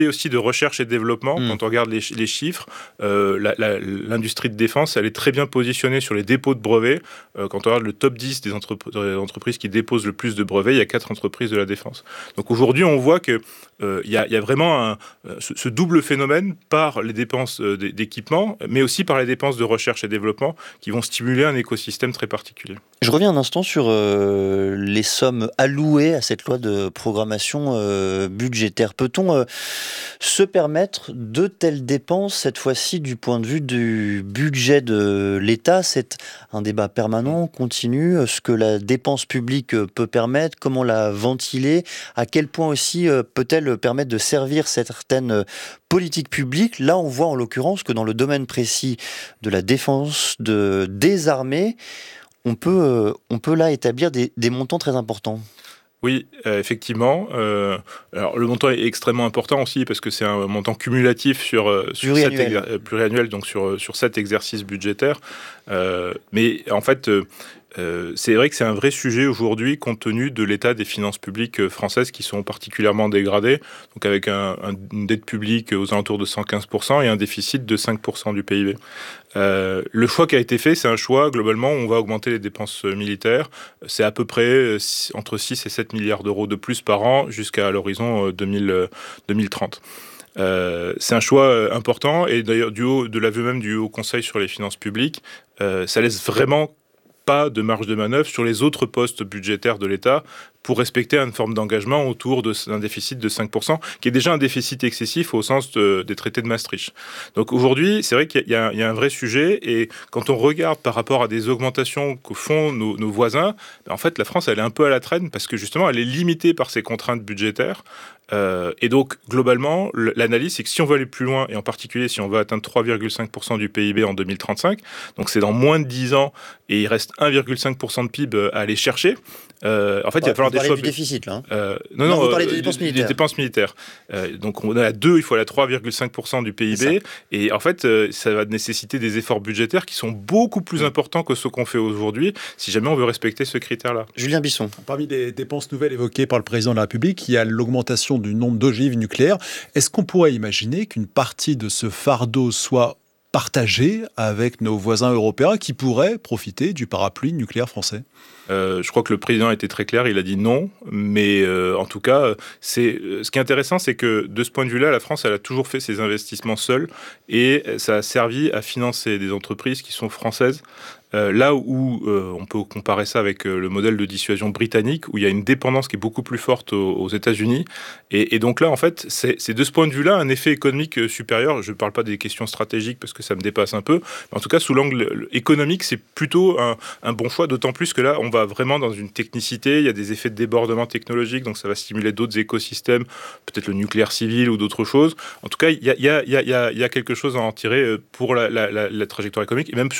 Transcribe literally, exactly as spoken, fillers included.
Et aussi de recherche et développement. Mmh. Quand on regarde les, les chiffres, euh, la, la, l'industrie de défense, elle est très bien positionnée sur les dépôts de brevets. Euh, quand on regarde le top dix des, entrep- des entreprises qui déposent le plus de brevets, il y a quatre entreprises de la défense. Donc aujourd'hui, on voit qu'il euh, y, y a vraiment un, ce, ce double phénomène par les dépenses euh, d'équipement, mais aussi par les dépenses de recherche et développement qui vont stimuler un écosystème très particulier. Je reviens un instant sur euh, les sommes allouées à cette loi de programmation euh, budgétaire. Peut-on euh, se permettre de telles dépenses, cette fois-ci du point de vue du budget de l'État? C'est un débat permanent, continu, ce que la dépense publique peut permettre, comment la ventiler, à quel point aussi euh, peut-elle permettre de servir certaines politiques publiques. Là, on voit en l'occurrence que dans le domaine précis de la défense, de, des armées, On peut, euh, on peut là établir des, des montants très importants. Oui, euh, effectivement. Euh, alors le montant est extrêmement important aussi parce que c'est un montant cumulatif sur, euh, sur pluriannuel. sept exer- pluriannuel, donc sur, sur sept exercices budgétaires. Euh, mais en fait, euh, euh, c'est vrai que c'est un vrai sujet aujourd'hui compte tenu de l'état des finances publiques françaises qui sont particulièrement dégradées, donc avec un, un, une dette publique aux alentours de cent quinze pour cent et un déficit de cinq pour cent du P I B. Euh, le choix qui a été fait, c'est un choix, globalement, où on va augmenter les dépenses militaires. C'est à peu près entre six et sept milliards d'euros de plus par an jusqu'à l'horizon deux mille, deux mille trente. Euh, c'est un choix important et d'ailleurs, du haut, de l'aveu même du Haut Conseil sur les finances publiques, euh, ça laisse vraiment pas de marge de manœuvre sur les autres postes budgétaires de l'État pour respecter une forme d'engagement autour de, d'un déficit de cinq pour cent, qui est déjà un déficit excessif au sens de, des traités de Maastricht. Donc aujourd'hui, c'est vrai qu'il y a, il y a un vrai sujet, et quand on regarde par rapport à des augmentations que font nos, nos voisins, en fait, la France, elle est un peu à la traîne, parce que justement, elle est limitée par ses contraintes budgétaires. Euh, et donc, globalement, l'analyse, c'est que si on veut aller plus loin, et en particulier si on veut atteindre trois virgule cinq pour cent du P I B en deux mille trente-cinq, donc c'est dans moins de dix ans, et il reste un virgule cinq pour cent de P I B à aller chercher. Euh, en fait, ouais, il va falloir des choix. Du déficit, là. Hein. Euh, non, non, non, vous parlez des euh, dépenses des, militaires. Des dépenses militaires. Euh, donc, on est à deux, il faut aller à trois virgule cinq pour cent du P I B. Et en fait, euh, ça va nécessiter des efforts budgétaires qui sont beaucoup plus mmh. importants que ceux qu'on fait aujourd'hui, si jamais on veut respecter ce critère-là. Julien Bisson. Parmi les dépenses nouvelles évoquées par le président de la République, il y a l'augmentation du nombre d'ogives nucléaires. Est-ce qu'on pourrait imaginer qu'une partie de ce fardeau soit partagée avec nos voisins européens qui pourraient profiter du parapluie nucléaire français ? Euh, je crois que le président a été très clair, il a dit non, mais euh, en tout cas, c'est, ce qui est intéressant, c'est que de ce point de vue-là, la France, elle a toujours fait ses investissements seule, et ça a servi à financer des entreprises qui sont françaises. Euh, là où euh, on peut comparer ça avec euh, le modèle de dissuasion britannique, où il y a une dépendance qui est beaucoup plus forte aux, aux États-Unis. Et, et donc là, en fait, c'est, c'est de ce point de vue-là un effet économique euh, supérieur. Je ne parle pas des questions stratégiques parce que ça me dépasse un peu. Mais en tout cas, sous l'angle économique, c'est plutôt un, un bon choix, d'autant plus que là, on va vraiment dans une technicité. Il y a des effets de débordement technologique, donc ça va stimuler d'autres écosystèmes, peut-être le nucléaire civil ou d'autres choses. En tout cas, il y a, il y a, il y a, il y a quelque chose à en tirer pour la, la, la, la trajectoire économique et même sur